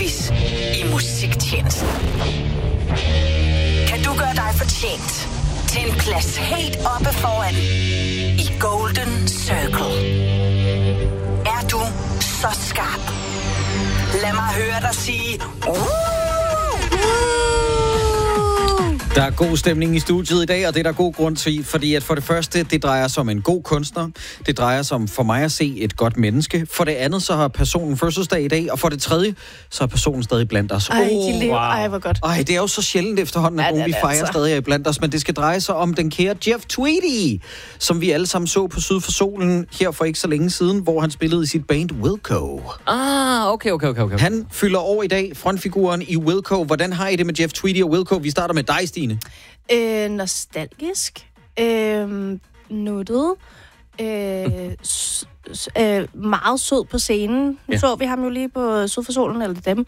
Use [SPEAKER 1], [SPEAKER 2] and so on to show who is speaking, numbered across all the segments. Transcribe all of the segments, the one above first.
[SPEAKER 1] quiz i musiktjenesten. Kan du gøre dig fortjent til en plads helt oppe foran i Golden Circle? Er du så skarp? Lad mig høre dig sige
[SPEAKER 2] Der er god stemning i studiet i dag, og det er der god grund til, fordi at for det første, det drejer sig om en god kunstner. Det drejer sig om, for mig at se, et godt menneske. For det andet, så har personen fødselsdag i dag, og for det tredje, så er personen stadig blandt os.
[SPEAKER 3] Ej, de lever. Ej, hvor godt.
[SPEAKER 2] Ej, det er jo så sjældent efterhånden, at nogen vi fejrer stadig er blandt os, men det skal dreje sig om den kære Jeff Tweedy, som vi alle sammen så på Syd for Solen her for ikke så længe siden, hvor han spillede i sit band Wilco.
[SPEAKER 4] Okay.
[SPEAKER 2] Han fylder år i dag, frontfiguren i Wilco. Hvordan har I det med Jeff Tweedy og Wilco? Vi starter med dig, Stine.
[SPEAKER 3] Nostalgisk. Nuttet. Meget sød på scenen. Nu så vi ham jo lige på Syd for Solen, eller dem.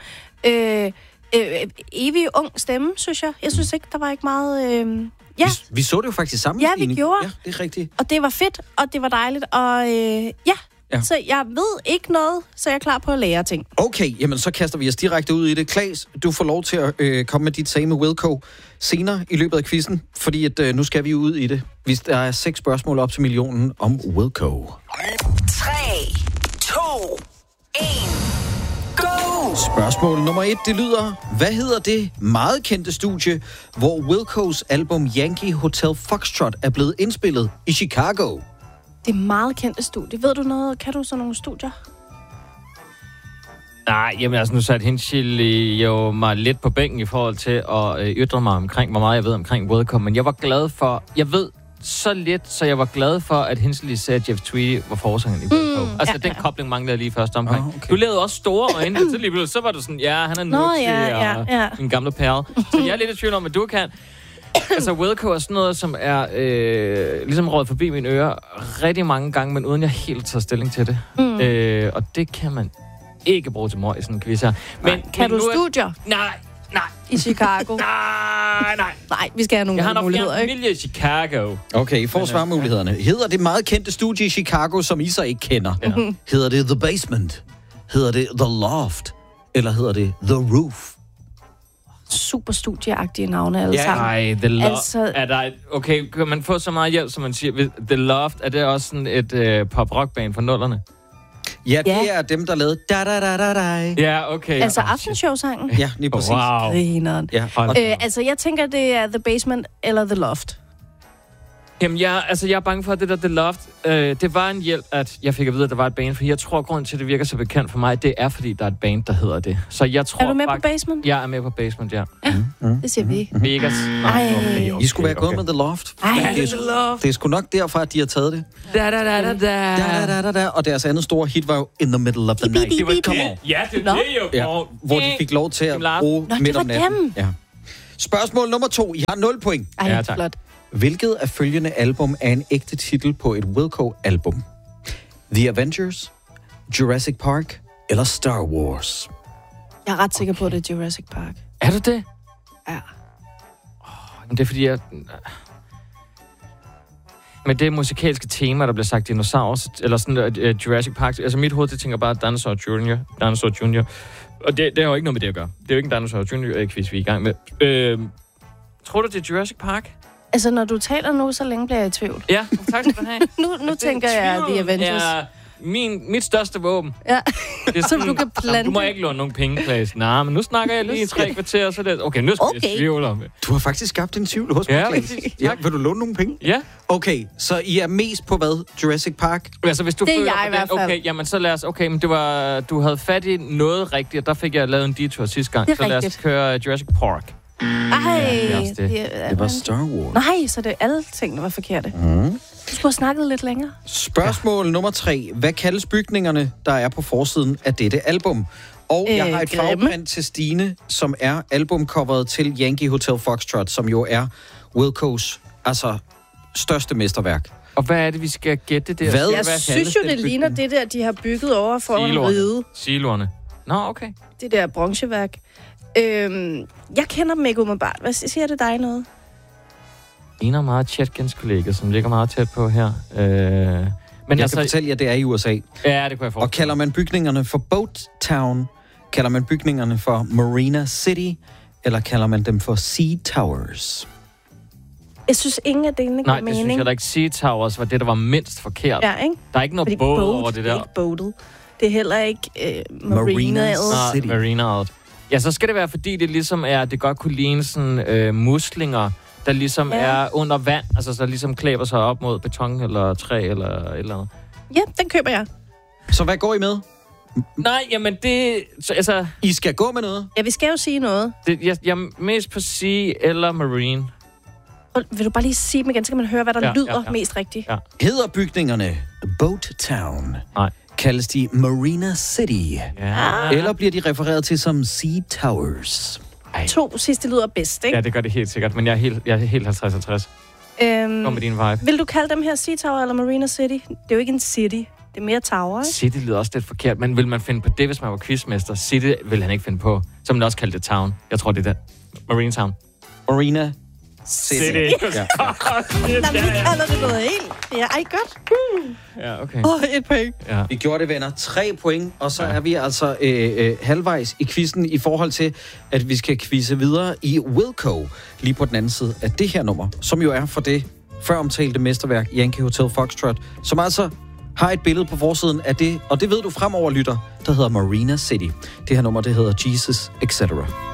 [SPEAKER 3] Evig ung stemme, synes jeg. Jeg synes ikke, der var ikke meget... Ja.
[SPEAKER 2] Vi så det jo faktisk sammen.
[SPEAKER 3] Ja, vi gjorde.
[SPEAKER 2] Ja, det er rigtigt.
[SPEAKER 3] Og det var fedt, og det var dejligt, og ja. Så jeg ved ikke noget, så jeg er klar på at lære ting.
[SPEAKER 2] Okay, jamen så kaster vi os direkte ud i det. Claes, du får lov til at komme med dit sag med Wilco senere i løbet af quizzen, fordi at, nu skal vi ud i det. Der er 6 spørgsmål op til millionen om Wilco.
[SPEAKER 1] 3, 2, 1, go!
[SPEAKER 2] Spørgsmål nummer 1, det lyder: hvad hedder det meget kendte studie, hvor Wilcos album Yankee Hotel Foxtrot er blevet indspillet i Chicago?
[SPEAKER 3] Det er meget kendte studie. Ved du noget? Kan du så nogle studier?
[SPEAKER 4] Nej, jamen altså, nu satte Hinchil jo mig lidt på bænken i forhold til at ytre mig omkring, hvor meget jeg ved omkring Wilco, men jeg var glad for... Jeg ved så lidt, så jeg var glad for, at Hinchil sagde, at Jeff Tweedy var forsangeren i Wilco. Altså, den kobling manglede lige første omgang. Okay. Du lavede også store øjne, så lige så var du sådan, ja, han er nuttig og en gamle perle. Så jeg er lidt i tvivl om, at du kan... Altså, Wilco er sådan noget, som er ligesom røget forbi mine ører rigtig mange gange, men uden jeg helt tager stilling til det. Og det kan man ikke bruge til mor i sådan en quiz her. Men
[SPEAKER 3] kan du studier?
[SPEAKER 4] Nej.
[SPEAKER 3] I Chicago? Nej, vi skal have nogle muligheder, ikke?
[SPEAKER 4] Jeg har familie i Chicago.
[SPEAKER 2] Okay, I får svarmulighederne. Hedder det meget kendte studie i Chicago, som I så ikke kender? Ja. Hedder det The Basement? Hedder det The Loft? Eller hedder det The Roof?
[SPEAKER 3] Super studieagtige navne alle sammen.
[SPEAKER 4] Nej, The Loft. Er der okay, kan man få så meget hjælp, som man siger? The Loft, er det også sådan et pop-rock-band fra nullerne?
[SPEAKER 2] Ja, det er dem, der lavede da-da-da-da-da.
[SPEAKER 4] Ja, okay.
[SPEAKER 3] Altså aftenshowsangen?
[SPEAKER 2] Ja, lige præcis.
[SPEAKER 4] Wow.
[SPEAKER 2] Ja.
[SPEAKER 3] Altså, jeg tænker, det er The Basement eller The Loft.
[SPEAKER 4] Jamen, jeg er bange for, at det der The Loft, det var en hjælp, at jeg fik at vide, at der var et band, for jeg tror, at grunden til, at det virker så bekendt for mig, det er, fordi der er et band, der hedder det. Så jeg tror...
[SPEAKER 3] Er du med på Basement?
[SPEAKER 4] Jeg er med på Basement, ja.
[SPEAKER 3] Det siger vi.
[SPEAKER 4] Vegas.
[SPEAKER 3] Okay.
[SPEAKER 2] I skulle være gået med The Loft. Det er sgu nok derfra, at de har taget det.
[SPEAKER 4] Da.
[SPEAKER 2] Og deres andet store hit var jo In the Middle of the Night.
[SPEAKER 4] Ja, det er det jo.
[SPEAKER 2] Hvor de fik lov til at bruge midt om natten. Ja. Spørgsmål nummer 2. I har 0 point.
[SPEAKER 3] Ej, flot.
[SPEAKER 2] Hvilket af følgende album er en ægte titel på et Wilco-album? The Avengers, Jurassic Park eller Star Wars?
[SPEAKER 3] Jeg er ret sikker på, at det er Jurassic Park.
[SPEAKER 4] Er du det?
[SPEAKER 3] Ja.
[SPEAKER 4] Det er fordi, jeg... Med det musikalske tema, der bliver sagt dinosaurus, eller sådan Jurassic Park, altså mit hoved, det tænker bare Dinosaur Junior. Og det har jo ikke noget med det at gøre. Det er jo ikke en Dinosaur Junior-quiz, vi er i gang med. Tror du, det er Jurassic Park?
[SPEAKER 3] Altså, når du taler nu, så længe bliver jeg i tvivl.
[SPEAKER 4] Ja, tak skal du have.
[SPEAKER 3] nu tænker jeg The Avengers.
[SPEAKER 4] Mit største våben.
[SPEAKER 3] Ja,
[SPEAKER 4] det er sådan,
[SPEAKER 3] som du kan plante.
[SPEAKER 4] Du må ikke låne nogen penge, Claes. Nej, men nu snakker jeg lige i 3 kvarter, så det... Okay, nu skal jeg tvivle om det.
[SPEAKER 2] Du har faktisk skabt en tvivl hos mig, Claes. Ja, vil du låne nogle penge?
[SPEAKER 4] Ja.
[SPEAKER 2] Okay, så I er mest på hvad? Jurassic Park?
[SPEAKER 4] Altså, hvis du
[SPEAKER 3] det er jeg i hvert fald.
[SPEAKER 4] Okay, jamen så lad os... Okay, men du havde fat i noget rigtigt, og der fik jeg lavet en detour sidste gang.
[SPEAKER 3] Det er
[SPEAKER 4] så lad os køre Jurassic Park.
[SPEAKER 2] Det var Star Wars.
[SPEAKER 3] Nej, så det alle tingene var forkerte. Du skulle have snakket lidt længere.
[SPEAKER 2] Spørgsmål nummer 3. Hvad kaldes bygningerne, der er på forsiden af dette album? Og jeg har et farveprint til Stine, som er albumcoveret til Yankee Hotel Foxtrot, som jo er Wilcos største mesterværk.
[SPEAKER 4] Og hvad er det, vi skal gætte der?
[SPEAKER 3] Jeg synes jo, det ligner det der, de har bygget over for en ride.
[SPEAKER 4] Siloerne. Nå, okay.
[SPEAKER 3] Det der bronzeværk. Jeg kender dem ikke umiddelbart. Hvad siger det dig noget?
[SPEAKER 4] En af meget Tjetkins kollega, som ligger meget tæt på her.
[SPEAKER 2] Men jeg kan fortælle jer, det er i USA.
[SPEAKER 4] Ja, det kunne jeg forstå.
[SPEAKER 2] Og kalder man bygningerne for Boat Town Kalder man bygningerne for Marina City, eller kalder man dem for Sea Towers?
[SPEAKER 3] Jeg synes, ingen af delene giver mening.
[SPEAKER 4] Nej, det synes jeg da ikke. Sea Towers var det, der var mindst forkert.
[SPEAKER 3] Ja, ikke?
[SPEAKER 4] Der er ikke noget boat over det der.
[SPEAKER 3] Det er ikke boatet. Det er heller ikke
[SPEAKER 2] Marina City.
[SPEAKER 4] Marina. Ja, så skal det være, fordi det ligesom er, det godt kunne ligne sådan muslinger, der ligesom er under vand, altså der ligesom klæber sig op mod beton eller træ eller et eller andet.
[SPEAKER 3] Ja, den køber jeg.
[SPEAKER 2] Så hvad går I med?
[SPEAKER 4] Nej, jamen det... Altså,
[SPEAKER 2] I skal gå med noget?
[SPEAKER 3] Ja, vi skal jo sige noget.
[SPEAKER 4] jeg er mest på sea eller marine.
[SPEAKER 3] Vil du bare lige sige dem igen, så kan man høre, hvad der lyder mest rigtigt.
[SPEAKER 4] Ja.
[SPEAKER 2] Hedder bygningerne Boat Town?
[SPEAKER 4] Nej.
[SPEAKER 2] Kaldes de Marina City?
[SPEAKER 4] Ja.
[SPEAKER 2] Eller bliver de refereret til som Sea Towers?
[SPEAKER 3] 2 sidste lyder bedst, ikke?
[SPEAKER 4] Ja, det gør det helt sikkert, men jeg er helt 50-50. Kom med din vibe.
[SPEAKER 3] Vil du kalde dem her Sea Tower eller Marina City? Det er jo ikke en city. Det er mere tower, ikke?
[SPEAKER 4] City lyder også lidt forkert, men vil man finde på det, hvis man var quizmester? City vil han ikke finde på. Så man også kalde det town. Jeg tror, det er det. Marine Town.
[SPEAKER 2] Marina City.
[SPEAKER 3] Nej, men vi kalder det noget helt. Ja, ej, godt.
[SPEAKER 4] Ja, okay.
[SPEAKER 3] 1 point.
[SPEAKER 4] Ja.
[SPEAKER 2] Vi gjorde det, venner. 3 point, og så er vi altså halvvejs i quizzen i forhold til, at vi skal quizze videre i Wilco, lige på den anden side af det her nummer, som jo er for det før omtalte mesterværk Yankee Hotel Foxtrot, som altså har et billede på forsiden af det, og det ved du fremover, lytter, der hedder Marina City. Det her nummer, det hedder Jesus, etc.